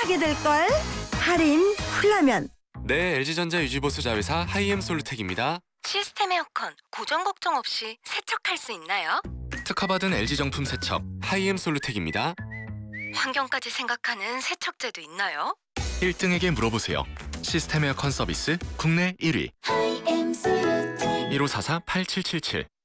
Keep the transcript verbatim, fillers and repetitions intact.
사게 될걸? 할인 훌라면. 네, 엘지전자 유지보수 자회사 하이엠 솔루텍입니다. 시스템 에어컨 고장 걱정 없이 세척할 수 있나요? 특허받은 엘지 정품 세척 하이엠 솔루텍입니다. 환경까지 생각하는 세척제도 있나요? 일 등에게 물어보세요. 시스템 에어컨 서비스 국내 일 위. 일오사사 팔칠칠칠